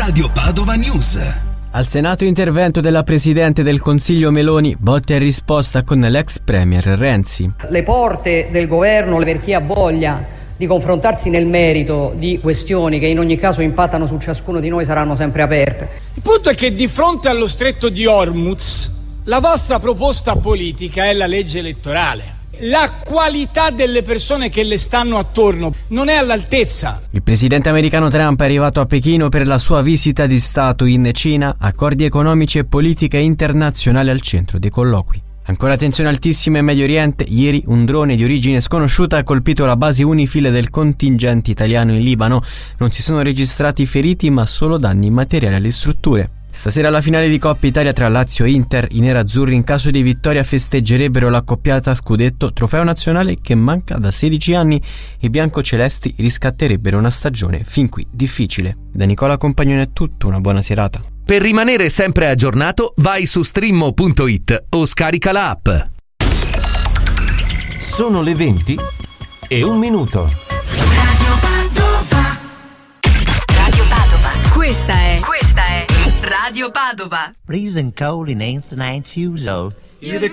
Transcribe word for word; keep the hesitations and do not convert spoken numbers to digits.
Radio Padova News. Al Senato intervento della Presidente del Consiglio Meloni, botta e risposta con l'ex premier Renzi. Le porte del governo per chi ha voglia di confrontarsi nel merito di questioni che in ogni caso impattano su ciascuno di noi saranno sempre aperte. Il punto è che di fronte allo stretto di Hormuz la vostra proposta politica è la legge elettorale. La qualità delle persone che le stanno attorno non è all'altezza. Il presidente americano Trump è arrivato a Pechino per la sua visita di Stato in Cina, accordi economici e politica internazionale al centro dei colloqui. Ancora tensione altissima in Medio Oriente. Ieri un drone di origine sconosciuta ha colpito la base UNIFIL del contingente italiano in Libano. Non si sono registrati feriti ma solo danni materiali alle strutture. Stasera la finale di Coppa Italia tra Lazio e Inter. I nerazzurri in caso di vittoria festeggerebbero l'accoppiata scudetto, trofeo nazionale che manca da sedici anni. I biancocelesti riscatterebbero una stagione fin qui difficile. Da Nicola Compagnone è tutto, una buona serata. Per rimanere sempre aggiornato vai su streammo punto it o scarica la app. Sono le venti e un minuto. Radio Padova. Radio Padova. Questa è Questa è Radio Padova. Freezing cold in ancient nights usual. You're the